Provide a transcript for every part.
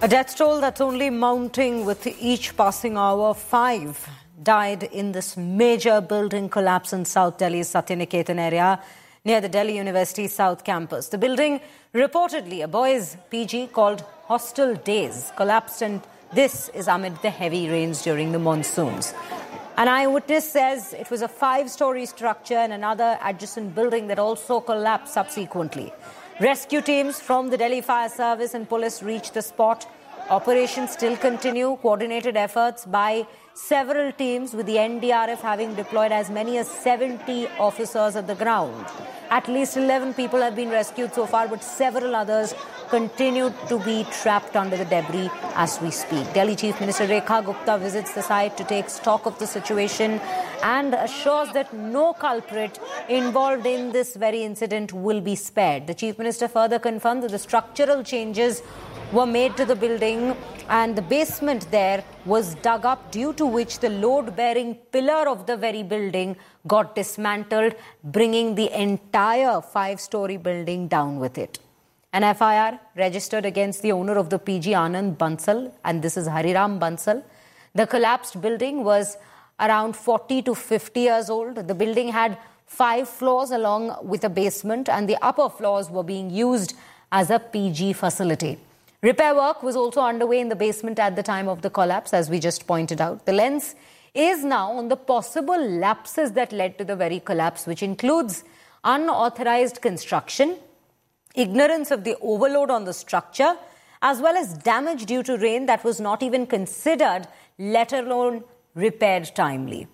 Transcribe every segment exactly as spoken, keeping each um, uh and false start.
A death toll that's only mounting with each passing hour. Five died in this major building collapse in South Delhi's Satyaniketan area near the Delhi University South Campus. The building, reportedly a boys' P G called Hostel Days, collapsed, and this is amid the heavy rains during the monsoons. An eyewitness says it was a five-story structure and another adjacent building that also collapsed subsequently. Rescue teams from the Delhi Fire Service and police reached the spot. Operations still continue. Coordinated efforts by several teams, with the N D R F having deployed as many as seventy officers at the ground. At least eleven people have been rescued so far, but several others continue to be trapped under the debris as we speak. Delhi Chief Minister Rekha Gupta visits the site to take stock of the situation and assures that no culprit involved in this very incident will be spared. The Chief Minister further confirmed that the structural changes were made to the building and the basement there was dug up, due to which the load-bearing pillar of the very building got dismantled, bringing the entire five-story building down with it. An F I R registered against the owner of the P G, Anand Bansal, and this is Hariram Bansal. The collapsed building was around forty to fifty years old. The building had five floors along with a basement, and the upper floors were being used as a P G facility. Repair work was also underway in the basement at the time of the collapse, as we just pointed out. The lens is now on the possible lapses that led to the very collapse, which includes unauthorized construction, ignorance of the overload on the structure, as well as damage due to rain that was not even considered, let alone repaired timely.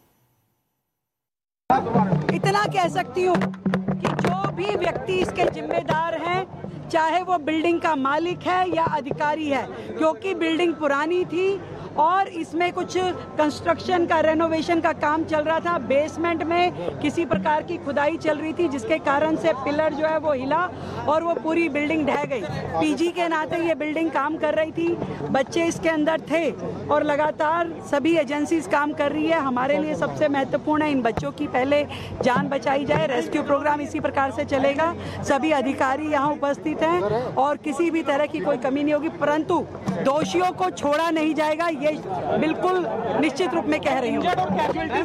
इतना कह सकती हूँ कि जो भी व्यक्ति इसके जिम्मेदार हैं, चाहे वो बिल्डिंग का मालिक है या अधिकारी है, क्योंकि बिल्डिंग पुरानी थी और इसमें कुछ कंस्ट्रक्शन का, रेनोवेशन का काम चल रहा था। बेसमेंट में किसी प्रकार की खुदाई चल रही थी, जिसके कारण से पिलर जो है वो हिला और वो पूरी बिल्डिंग ढह गई। पीजी के नाते ये बिल्डिंग काम कर रही थी, बच्चे इसके अंदर थे और लगातार सभी एजेंसीज काम कर रही है। हमारे लिए सबसे महत्वपूर्ण है इन बच्चों की पहले जान बचाई जाए। रेस्क्यू प्रोग्राम इसी प्रकार से चलेगा। सभी अधिकारी यहाँ उपस्थित हैं और किसी भी तरह की कोई कमी नहीं होगी, परंतु दोषियों को छोड़ा नहीं जाएगा, ये बिल्कुल निश्चित रूप में कह रही हूँ।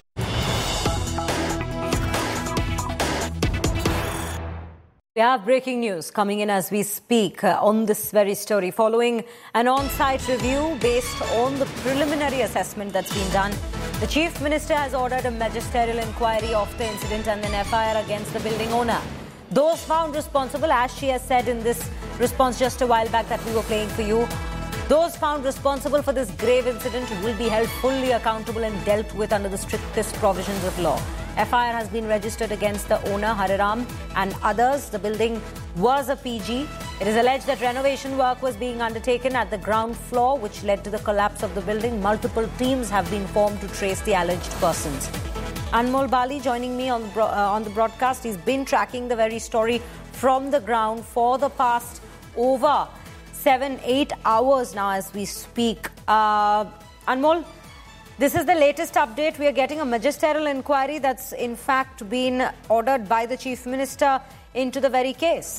We have breaking news coming in as we speak uh, on this very story. Following an on-site review based on the preliminary assessment that's been done, the Chief Minister has ordered a magisterial inquiry of the incident and an F I R against the building owner. Those found responsible, as she has said in this response just a while back that we were playing for you, those found responsible for this grave incident will be held fully accountable and dealt with under the strictest provisions of law. F I R has been registered against the owner, Hariram, and others. The building was a P G. It is alleged that renovation work was being undertaken at the ground floor, which led to the collapse of the building. Multiple teams have been formed to trace the alleged persons. Anmol Bali joining me on the, bro- uh, on the broadcast. He's been tracking the very story from the ground for the past over seven, eight hours now as we speak. Uh, Anmol, this is the latest update. We are getting a magisterial inquiry that's in fact been ordered by the Chief Minister into the very case.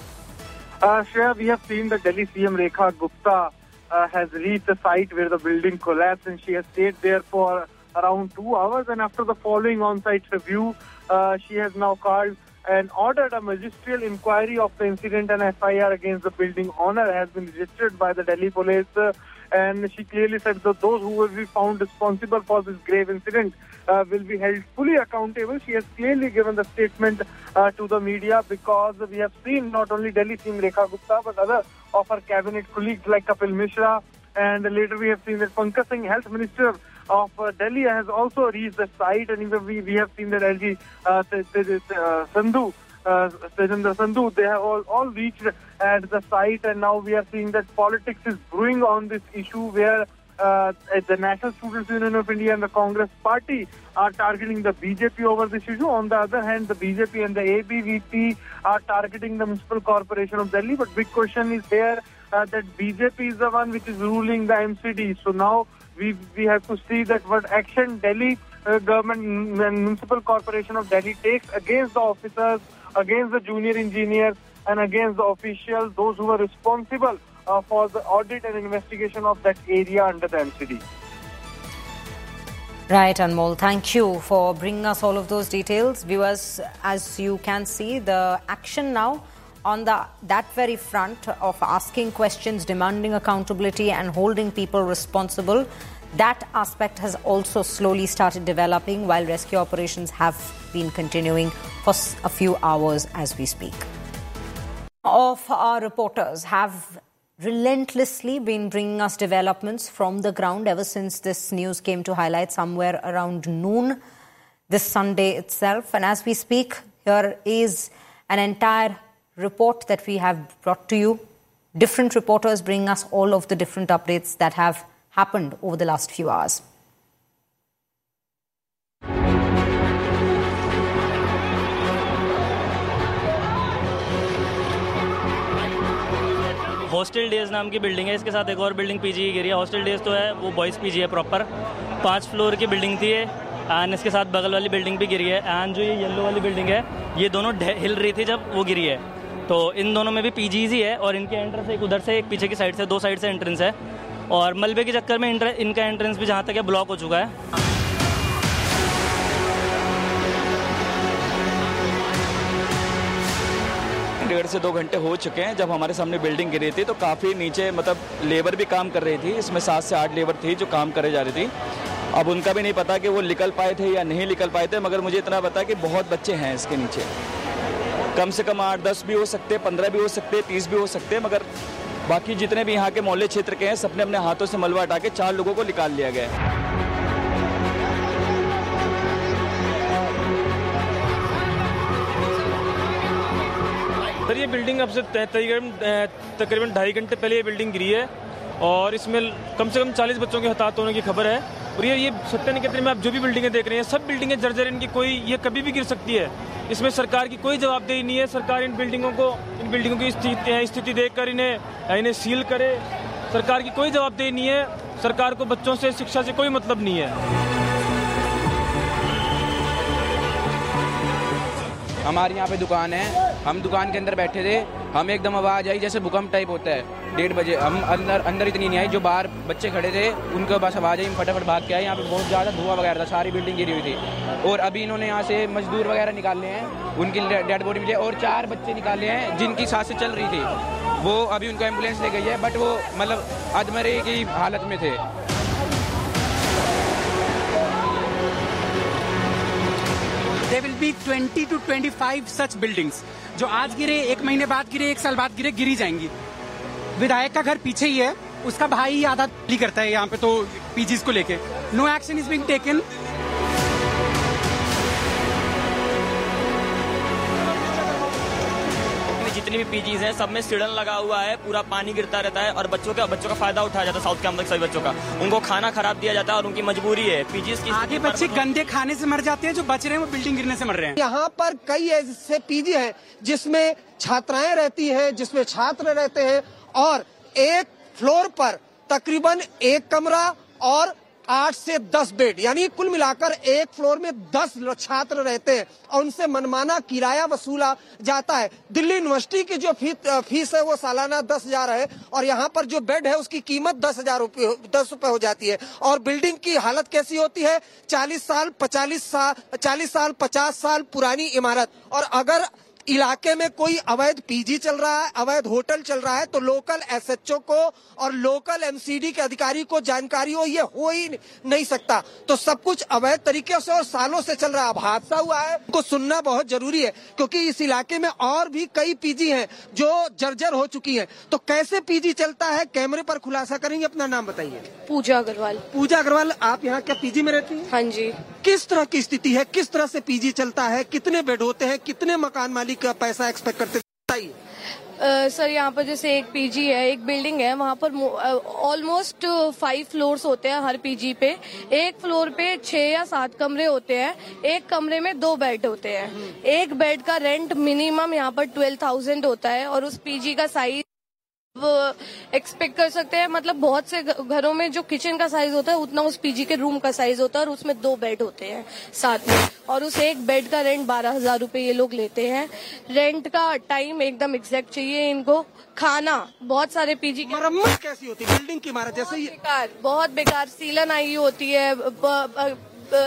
Uh, Shreya, we have seen that Delhi C M Rekha Gupta uh, has reached the site where the building collapsed, and she has stayed there for around two hours. And after the following on-site review, uh, she has now called and ordered a magisterial inquiry of the incident. An F I R against the building owner has been registered by the Delhi police. Uh, and she clearly said that those who will be found responsible for this grave incident uh, will be held fully accountable. She has clearly given the statement uh, to the media, because we have seen not only Delhi C M Rekha Gupta but other of her cabinet colleagues like Kapil Mishra, and later we have seen that Pankaj Singh, Health Minister of uh, Delhi, has also reached the site, and even we, we have seen that L G uh, uh, Sandhu, uh, Tejendra Sandhu, they have all, all reached at the site, and now we are seeing that politics is brewing on this issue, where uh, the National Students Union of India and the Congress Party are targeting the B J P over this issue. On the other hand, the B J P and the A B V P are targeting the Municipal Corporation of Delhi. But big question is here uh, that B J P is the one which is ruling the M C D. So now we we have to see that what action Delhi uh, government and Municipal Corporation of Delhi takes against the officers, against the junior engineers, and against the officials, those who are responsible uh, for the audit and investigation of that area under the M C D. Right, Anmol, thank you for bringing us all of those details. Viewers, as you can see, the action now on the that very front of asking questions, demanding accountability and holding people responsible, that aspect has also slowly started developing while rescue operations have been continuing for a few hours as we speak. Of our reporters have relentlessly been bringing us developments from the ground ever since this news came to highlight somewhere around noon this Sunday itself. And as we speak, here is an entire report that we have brought to you. Different reporters bring us all of the different updates that have happened over the last few hours. Hostel days नाम की building है, इसके साथ एक और building PG की गिरी है। Hostel days तो है वो बॉयज़ पीजी है प्रॉपर, पाँच फ्लोर की बिल्डिंग थी ये, एंड इसके साथ बगल वाली बिल्डिंग भी गिरी है। एंड जो ये येलो वाली बिल्डिंग है ये दोनों हिल रही थी जब वो गिरी है, तो इन दोनों में भी पीजीज ही है। और इनके एंट्रेंस एक उधर से एक पीछे की साइड से, दो साइड से एंट्रेंस है। और मलबे के चक्कर में इनका एंट्रेंस भी जहाँ तक है ब्लॉक हो चुका है। डेढ़ से दो घंटे हो चुके हैं जब हमारे सामने बिल्डिंग गिरी थी, तो काफ़ी नीचे मतलब लेबर भी काम कर रही थी। इसमें सात से आठ लेबर थी जो काम करे जा रही थी। अब उनका भी नहीं पता कि वो निकल पाए थे या नहीं निकल पाए थे, मगर मुझे इतना पता कि बहुत बच्चे हैं इसके नीचे। कम से कम आठ दस भी हो सकते, पंद्रह भी हो सकते, तीस भी हो सकते, मगर बाकी जितने भी यहाँ के मोहल्ले क्षेत्र के हैं सबने अपने हाथों से मलबा हटा के चार लोगों को निकाल लिया गया है। सर ये बिल्डिंग अब से तकरीबन ढाई घंटे पहले ये बिल्डिंग गिरी है और इसमें कम से कम चालीस बच्चों के हताहत होने की खबर है। और ये ये सत्य निकेतन में आप जो भी बिल्डिंगें देख रहे हैं सब बिल्डिंगें जर्जर, इनकी कोई ये कभी भी गिर सकती है। इसमें सरकार की कोई जवाबदेही नहीं है। सरकार इन बिल्डिंगों को इन बिल्डिंगों की स्थिति स्थिति देखकर इन्हें इन्हें सील करे। सरकार की कोई जवाबदेही नहीं है। सरकार को बच्चों से शिक्षा से कोई मतलब नहीं है। हमारे यहाँ पे दुकान है, हम दुकान के अंदर बैठे थे, हम एकदम आवाज़ आई जैसे भूकंप टाइप होता है। डेढ़ बजे हम अंदर अंदर इतनी नहीं आई, जो बाहर बच्चे खड़े थे उनके पास आवाज़ आई, हम फटाफट भाग के आए। यहाँ पे बहुत ज़्यादा धुआं वगैरह था, सारी बिल्डिंग गिरी हुई थी। और अभी इन्होंने यहाँ से मजदूर वगैरह निकाले हैं, उनकी डेड बॉडी मिली है और चार बच्चे निकाले हैं जिनकी सांसें चल रही थी। वो अभी उनको एम्बुलेंस ले गई है, बट वो मतलब अधमरे की हालत में थे। There will be twenty to twenty-five such buildings जो आज गिरे, एक महीने बाद गिरे, एक साल बाद गिरे, गिरी जाएंगी। विधायक का घर पीछे ही है, उसका भाई आधा ही करता है यहाँ पे तो पीजीज को लेके। No action is being taken. जितनी भी पीजीज हैं सब में सीढ़न लगा हुआ है, पूरा पानी गिरता रहता है और बच्चों का बच्चों का फायदा उठाया जाता है। साउथ कैंपस सभी बच्चों का, उनको खाना खराब दिया जाता है और उनकी मजबूरी है। पीजीज की आगे बच्चे गंदे खाने से मर जाते हैं, जो बच रहे हैं वो बिल्डिंग गिरने से मर रहे हैं। यहाँ पर कई ऐसे पीजी हैं जिसमें छात्राएं रहती हैं, जिसमें छात्र रहते हैं और एक फ्लोर पर तकरीबन एक कमरा और आठ से दस बेड, यानी कुल मिलाकर एक फ्लोर में दस छात्र रहते हैं और उनसे मनमाना किराया वसूला जाता है। दिल्ली यूनिवर्सिटी की जो फी, फीस है वो सालाना दस हजार है और यहाँ पर जो बेड है उसकी कीमत दस हजार रुपये दस रुपए हो जाती है। और बिल्डिंग की हालत कैसी होती है? चालीस साल पचालीस साल चालीस साल पचास साल पुरानी इमारत। और अगर इलाके में कोई अवैध पीजी चल रहा है, अवैध होटल चल रहा है, तो लोकल एसएचओ को और लोकल एमसीडी के अधिकारी को जानकारी हो, ये हो ही नहीं सकता। तो सब कुछ अवैध तरीके से और सालों से चल रहा है। अब हादसा हुआ है, को सुनना बहुत जरूरी है क्योंकि इस इलाके में और भी कई पीजी हैं जो जर्जर हो चुकी हैं। तो कैसे पीजी चलता है, कैमरे पर खुलासा करेंगे। अपना नाम बताइए। पूजा अग्रवाल। पूजा अग्रवाल, आप यहाँ क्या पीजी में रहती हैं? हाँ जी। किस तरह की स्थिति है, किस तरह से पीजी चलता है, कितने बेड होते हैं, कितने मकान मालिक का पैसा एक्सपेक्ट करते हैं? Uh, सर यहाँ पर जैसे एक पीजी है, एक बिल्डिंग है, वहाँ पर ऑलमोस्ट फाइव फ्लोर्स होते हैं हर पीजी पे। एक फ्लोर पे छह या सात कमरे होते हैं, एक कमरे में दो बेड होते हैं। एक बेड का रेंट मिनिमम यहाँ पर ट्वेल्व थाउजेंड होता है और उस पीजी का साइज एक्सपेक्ट कर सकते हैं। मतलब बहुत से घरों में जो किचन का साइज होता है उतना उस पीजी के रूम का साइज होता है और उसमें दो बेड होते हैं साथ में, और उस एक बेड का रेंट बारह हजार रूपये ये लोग लेते हैं। रेंट का टाइम एकदम एग्जैक्ट चाहिए इनको। खाना बहुत सारे पीजी की मरम्मत कैसी होती है बिल्डिंग की इमारत जैसे ही? बेकार, बहुत बेकार। सीलन आई होती है, ब, ब,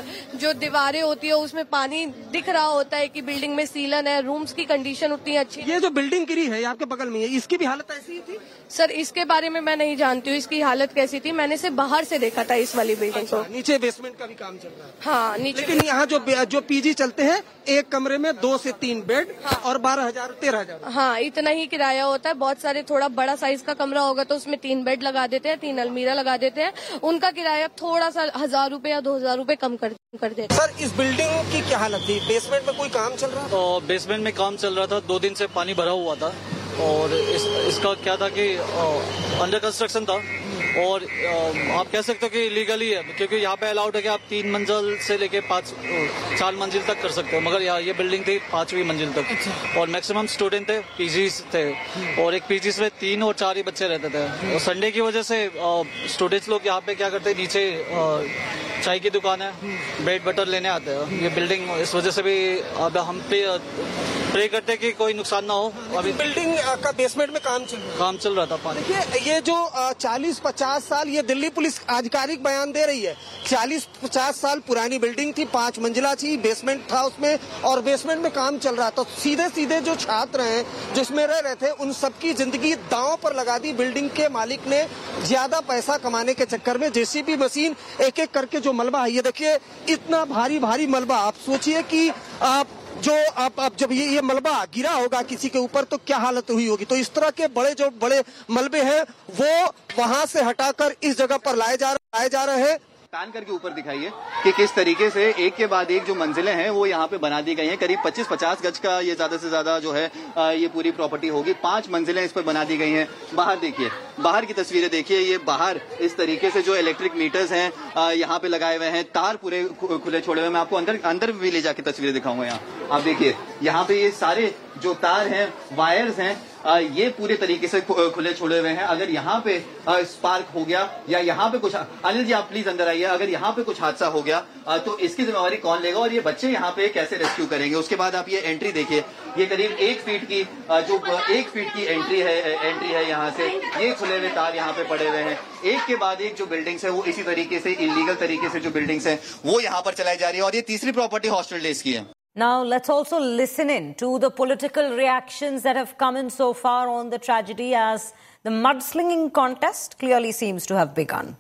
जो दीवारें होती है उसमें पानी दिख रहा होता है कि बिल्डिंग में सीलन है। रूम्स की कंडीशन उतनी अच्छी। ये जो बिल्डिंग गिरी है आपके बगल में है, इसकी भी हालत ऐसी ही थी? सर इसके बारे में मैं नहीं जानती हूँ इसकी हालत कैसी थी, मैंने सिर्फ बाहर से देखा था इस वाली बिल्डिंग को। नीचे बेसमेंट का भी काम चल रहा है? हाँ नीचे। लेकिन यहाँ जो जो पीजी चलते हैं एक कमरे में दो से तीन बेड, हाँ, और बारह हजार तेरह हजार हाँ इतना ही किराया होता है। बहुत सारे थोड़ा बड़ा साइज का कमरा होगा तो उसमें तीन बेड लगा देते हैं, तीन अलमीरा लगा देते हैं, उनका किराया थोड़ा सा हजार रूपये या दो हजार रूपये कम कर कर देते हैं। सर इस बिल्डिंग की क्या हालत थी? बेसमेंट में कोई काम चल रहा था? तो बेसमेंट में काम चल रहा था, दो दिन से पानी भरा हुआ था और इस, इसका क्या था कि अंडर कंस्ट्रक्शन था और आ, आप कह सकते हो कि इलीगली है, क्योंकि यहाँ पे अलाउड है कि आप तीन मंजिल से लेके पाँच चार मंजिल तक कर सकते हो, मगर यहाँ ये बिल्डिंग थी पांचवी मंजिल तक। अच्छा। और मैक्सिमम स्टूडेंट थे, पीजीज थे, और एक पीजीज में तीन और चार ही बच्चे रहते थे। और संडे की वजह से स्टूडेंट्स लोग यहाँ पे क्या करते हैं, नीचे आ, चाय की दुकान है, ब्रेड बटर लेने आते हैं। ये बिल्डिंग इस वजह से भी अब हम पे प्रे करते हैं कि कोई नुकसान ना हो। अभी बिल्डिंग का बेसमेंट में काम चल रहा काम चल रहा था पानी। देखिए ये जो चालीस पचास साल, ये दिल्ली पुलिस आधिकारिक बयान दे रही है, चालीस पचास साल पुरानी बिल्डिंग थी, पांच मंजिला थी, बेसमेंट था उसमें और बेसमेंट में काम चल रहा था। तो सीधे सीधे जो छात्र हैं जिसमें रह रहे थे उन सबकी जिंदगी दांव पर लगा दी। बिल्डिंग के मालिक ने ज्यादा पैसा कमाने के चक्कर में जेसीबी मशीन एक एक करके जो मलबा है, ये देखिए इतना भारी भारी मलबा। आप सोचिए कि आप जो आप, आप जब ये ये मलबा गिरा होगा किसी के ऊपर तो क्या हालत हुई होगी। तो इस तरह के बड़े जो बड़े मलबे हैं वो वहां से हटाकर इस जगह पर लाए जा लाए जा रहे हैं। पैन करके ऊपर दिखाइए कि किस तरीके से एक के बाद एक जो मंजिलें हैं वो यहाँ पे बना दी गई हैं। करीब पच्चीस पचास गज का ये ज्यादा से ज्यादा जो है ये पूरी प्रॉपर्टी होगी। पांच मंजिलें इस पर बना दी गई हैं। बाहर देखिए, बाहर की तस्वीरें देखिए। ये बाहर इस तरीके से जो इलेक्ट्रिक मीटर्स हैं यहाँ पे लगाए हुए हैं, तार पूरे खुले छोड़े हुए। मैं आपको अंदर अंदर भी ले जाके तस्वीरें दिखाऊंगा। यहाँ आप देखिए, यहाँ पे ये सारे जो तार हैं, वायर्स हैं, ये पूरे तरीके से खुले छोड़े हुए हैं। अगर यहाँ पे स्पार्क हो गया या यहाँ पे कुछ, अनिल जी आप प्लीज अंदर आइए, अगर यहाँ पे कुछ हादसा हो गया तो इसकी जिम्मेवारी कौन लेगा और ये बच्चे यहाँ पे कैसे रेस्क्यू करेंगे। उसके बाद आप ये एंट्री देखिए, ये करीब एक फीट की जो एक फीट की एंट्री है एंट्री है यहाँ से। ये खुले हुए तार यहाँ पे पड़े हुए हैं। एक के बाद एक जो बिल्डिंग्स है वो इसी तरीके से इलीगल तरीके से जो बिल्डिंग्स है वो यहाँ पर चलाई जा रही है। और ये तीसरी प्रॉपर्टी हॉस्टल डेज की है। Now, let's also listen in to the political reactions that have come in so far on the tragedy as the mudslinging contest clearly seems to have begun.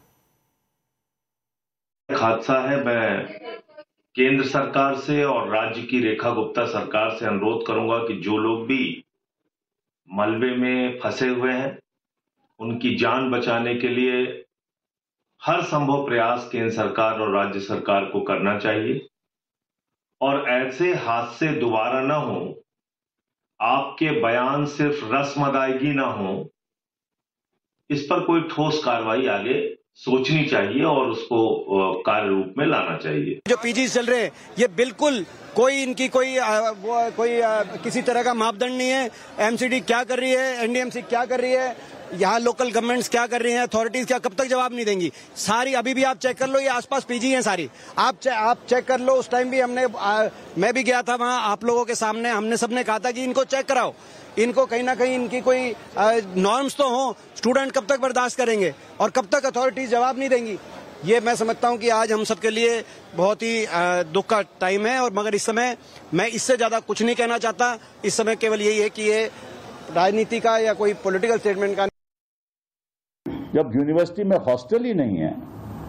हादसा है। मैं केंद्र सरकार से और राज्य की रेखा गुप्ता सरकार से अनुरोध करूंगा कि जो लोग भी मलबे में फंसे हुए हैं उनकी जान बचाने के लिए हर संभव प्रयास केंद्र सरकार और राज्य सरकार को करना चाहिए और ऐसे हादसे दोबारा न हो। आपके बयान सिर्फ रस्म अदायगी न हो, इस पर कोई ठोस कार्रवाई आगे सोचनी चाहिए और उसको कार्य रूप में लाना चाहिए। जो पीजी चल रहे हैं ये बिल्कुल कोई इनकी कोई आ, वो, कोई आ, किसी तरह का मापदंड नहीं है। एमसीडी क्या कर रही है, एनडीएमसी क्या कर रही है, यहाँ लोकल गवर्नमेंट्स क्या कर रही हैं, अथॉरिटीज क्या कब तक जवाब नहीं देंगी। सारी अभी भी आप चेक कर लो, ये आसपास पीजी हैं सारी, आप चे, आप चेक कर लो। उस टाइम भी हमने आ, मैं भी गया था वहाँ, आप लोगों के सामने हमने सबने कहा था कि इनको चेक कराओ, इनको कहीं ना कहीं इनकी कोई नॉर्म्स तो हो। स्टूडेंट कब तक बर्दाश्त करेंगे और कब तक अथॉरिटीज जवाब नहीं देंगी। ये मैं समझता हूँ कि आज हम सबके लिए बहुत ही दुख का टाइम है। और मगर इस समय मैं इससे ज्यादा कुछ नहीं कहना चाहता। इस समय केवल यही है कि ये राजनीति का या कोई पॉलिटिकल स्टेटमेंट का। जब यूनिवर्सिटी में हॉस्टल ही नहीं है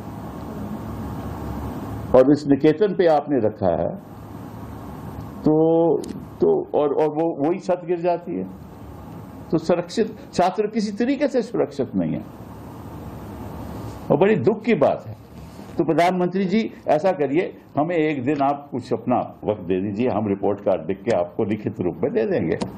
और इस निकेतन पे आपने रखा है तो तो और और वो वही छत गिर जाती है तो सुरक्षित छात्र किसी तरीके से सुरक्षित नहीं है और बड़ी दुख की बात है। तो प्रधानमंत्री जी ऐसा करिए, हमें एक दिन आप कुछ अपना वक्त दे दीजिए, हम रिपोर्ट कार्ड लिख के आपको लिखित रूप में दे देंगे।